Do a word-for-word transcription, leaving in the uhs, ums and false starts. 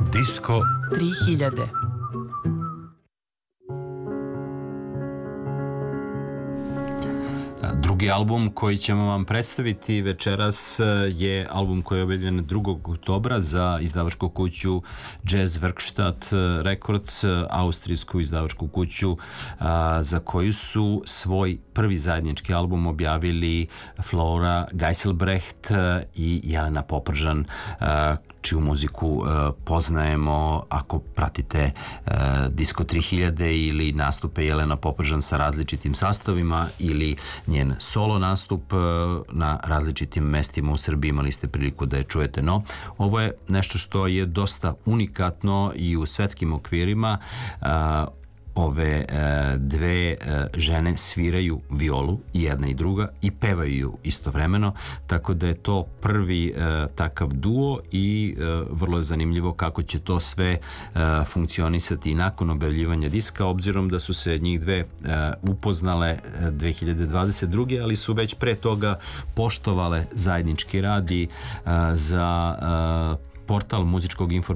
Disko tri hiljade. Drugi album koji ćemo vam predstaviti večeras je album koji je objavljen drugog oktobra za izdavačku kuću Jazz Werkstatt Records, austrijsku izdavačku kuću za koju su svoj prvi zajednički album objavili Flora Geisselbrecht i Jelena Popržan, čiju muziku uh, poznajemo ako pratite uh, Disko tri hiljade ili nastupe Jelena Popržan sa različitim sastavima ili njen solo nastup uh, na različitim mestima u Srbiji, imali ste priliku da je čujete. No, ovo je nešto što je dosta unikatno i u svetskim okvirima. uh, Ove e, dve e, žene sviraju violu, i jedna i druga, i pevaju ju istovremeno, tako da je to prvi e, takav duo i e, vrlo je zanimljivo kako će to sve e, funkcionisati i nakon objavljivanja diska, obzirom da su se njih dve e, upoznale dve hiljade dvadeset druge. ali su već pre toga poštovale zajednički rad i e, za e, portal muzičkog informacije